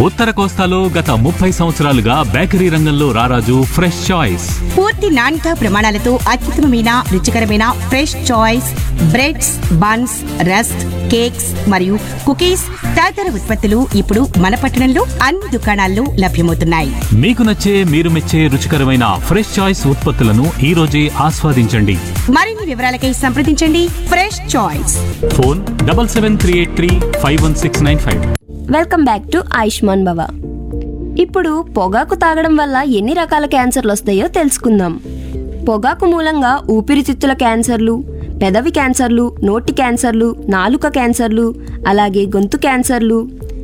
ఉత్తర కోస్తాలో గత 30 సంవత్సరాలుగా బేకరీ రంగంలో రారాజు ఫ్రెష్ చాయిస్. పూర్తి నాణ్యత ప్రమాణాలతో అత్యుత్తమమైన రుచికరమైన fresh choice breads, buns, rusk, cakes మరియు కుకీస్ తదితర ఉత్పత్తులు ఇప్పుడు మన పట్టణంలో అన్ని దుకాణాల్లో లభ్యమవుతున్నాయి. మీకు నచ్చే, మీరు మెచ్చే రుచికరమైన ఫ్రెష్ చాయిస్ ఉత్పత్తులను ఈ రోజే ఆస్వాదించండి. మరిన్ని వివరాలకై సంప్రదించండి fresh choice. Phone 7738351695. Welcome back to Ayushman భవ. ఇప్పుడు పొగాకు తాగడం వల్ల ఎన్ని రకాల క్యాన్సర్లు వస్తాయో తెలుసుకుందాం. పొగాకు మూలంగా ఊపిరితిత్తుల క్యాన్సర్లు, పెదవి క్యాన్సర్లు, నోటి క్యాన్సర్లు, నాలుక క్యాన్సర్లు, అలాగే గొంతు క్యాన్సర్లు,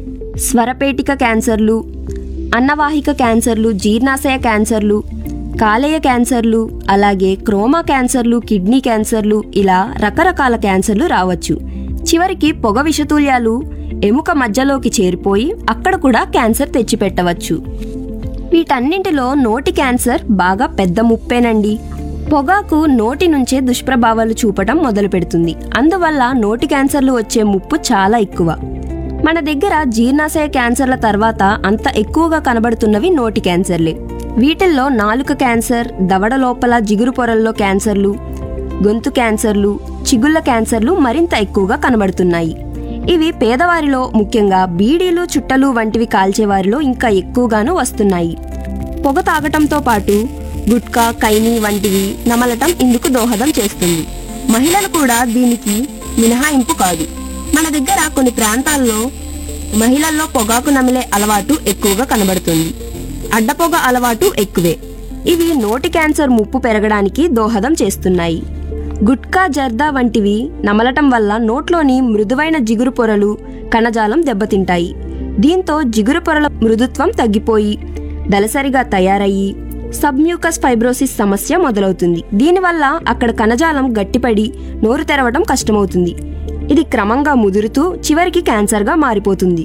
స్వరపేటిక క్యాన్సర్లు, అన్నవాహిక క్యాన్సర్లు, జీర్ణాశయ క్యాన్సర్లు, కాలేయ క్యాన్సర్లు, అలాగే క్రోమా క్యాన్సర్లు, కిడ్నీ క్యాన్సర్లు, ఇలా రకరకాల క్యాన్సర్లు రావచ్చు. చివరికి పొగ విషతుల్యాలు ఎముక మధ్యలోకి చేరిపోయి అక్కడ కూడా క్యాన్సర్ తెచ్చిపెట్టవచ్చు. వీటన్నింటిలో నోటి క్యాన్సర్ బాగా పెద్ద ముప్పేనండి. పొగాకు నోటి నుంచే దుష్ప్రభావాలు చూపటం మొదలు పెడుతుంది. అందువల్ల నోటి క్యాన్సర్లు వచ్చే ముప్పు చాలా ఎక్కువ. మన దగ్గర జీర్ణాశయ క్యాన్సర్ల తర్వాత అంత ఎక్కువగా కనబడుతున్నవి నోటి క్యాన్సర్లే. వీటిల్లో నాలుక క్యాన్సర్, దవడ లోపల జిగురు పొరల్లో క్యాన్సర్లు, గొంతు క్యాన్సర్లు, చిగుళ్ల క్యాన్సర్లు మరింత ఎక్కువగా కనబడుతున్నాయి. ఇవి పేదవారిలో, ముఖ్యంగా బీడీలు, చుట్టలు వంటివి కాల్చేవారిలో ఇంకా ఎక్కువగాను వస్తున్నాయి. పొగ తాగటంతో పాటు గుట్కా, కైని వంటివి నమలటం ఇందుకు దోహదం చేస్తుంది. మహిళలు కూడా దీనికి మినహాయింపు కాదు. మన దగ్గర కొన్ని ప్రాంతాల్లో మహిళల్లో పొగాకు నమిలే అలవాటు ఎక్కువగా కనబడుతుంది. అడ్డపొగ అలవాటు ఎక్కువే. ఇవి నోటి క్యాన్సర్ ముప్పు పెరగడానికి దోహదం చేస్తున్నాయి. గుట్కా, జర్దా వంటివి నమలటం వల్ల నోట్లోని మృదువైన జిగురు పొరలు, కణజాలం దెబ్బతింటాయి. దీంతో జిగురు పొరల మృదుత్వం తగ్గిపోయి దళసరిగా తయారయ్యి సబ్మ్యూకస్ ఫైబ్రోసిస్ సమస్య మొదలవుతుంది. దీనివల్ల అక్కడ కణజాలం గట్టిపడి నోరు తెరవడం కష్టమవుతుంది. ఇది క్రమంగా ముదురుతూ చివరికి క్యాన్సర్గా మారిపోతుంది.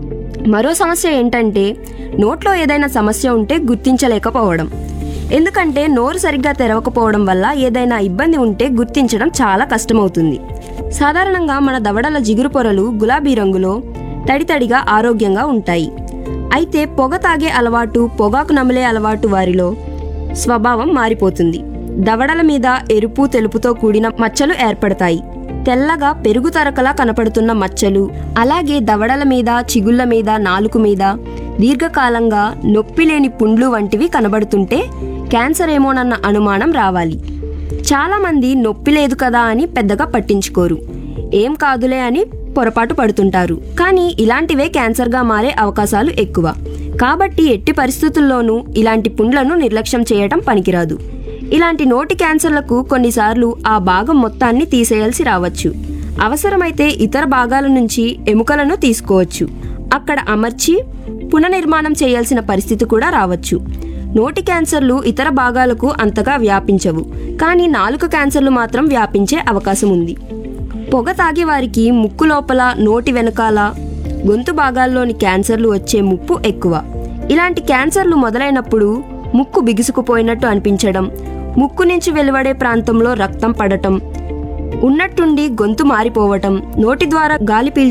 మరో సమస్య ఏంటంటే నోట్లో ఏదైనా సమస్య ఉంటే గుర్తించలేకపోవడం. ఎందుకంటే నోరు సరిగ్గా తెరవకపోవడం వల్ల ఏదైనా ఇబ్బంది ఉంటే గుర్తించడం చాలా కష్టమవుతుంది. సాధారణంగా మన దవడల జిగురు పొరలు గులాబీ రంగులో తడితడిగా ఆరోగ్యంగా ఉంటాయి. అయితే పొగ తాగే అలవాటు, పొగాకు నమిలే అలవాటు వారిలో స్వభావం మారిపోతుంది. దవడల మీద ఎరుపు, తెలుపుతో కూడిన మచ్చలు ఏర్పడతాయి. తెల్లగా పెరుగు తరకలా కనపడుతున్న మచ్చలు, అలాగే దవడల మీద, చిగుళ్ల మీద, నాలుక మీద దీర్ఘకాలంగా నొప్పి లేని పుండ్లు వంటివి కనబడుతుంటే క్యాన్సర్ ఏమోనన్న అనుమానం రావాలి. చాలామంది నొప్పి లేదు కదా అని పెద్దగా పట్టించుకోరు, ఏం కాదులే అని పొరపాటు పడుతుంటారు. కానీ ఇలాంటివే క్యాన్సర్గా మారే అవకాశాలు ఎక్కువ. కాబట్టి ఎట్టి పరిస్థితుల్లోనూ ఇలాంటి పుండ్లను నిర్లక్ష్యం చేయటం పనికిరాదు. ఇలాంటి నోటి క్యాన్సర్లకు కొన్నిసార్లు ఆ భాగం మొత్తాన్ని తీసేయాల్సి రావచ్చు. అవసరమైతే ఇతర భాగాల నుంచి ఎముకలను తీసుకోవచ్చు. అక్కడ అమర్చి పునర్నిర్మాణం చేయాల్సిన పరిస్థితి కూడా రావచ్చు. నోటి క్యాన్సర్లు ఇతర భాగాలకు అంతగా వ్యాపించవు, కానీ నాలుక క్యాన్సర్లు మాత్రం వ్యాపించే అవకాశం ఉంది. పొగ తాగే వారికి ముక్కు లోపల, నోటి వెనకాల, గొంతు భాగాల్లోని క్యాన్సర్లు వచ్చే ముప్పు ఎక్కువ. ఇలాంటి క్యాన్సర్లు మొదలైనప్పుడు ముక్కు బిగుసుకుపోయినట్టు అనిపించడం, ముక్కు నుంచి వెలువడే ప్రాంతంలో రక్తం పడటం, ఉన్నట్టుండి గొంతు మారిపోవటం, నోటి ద్వారా గాలి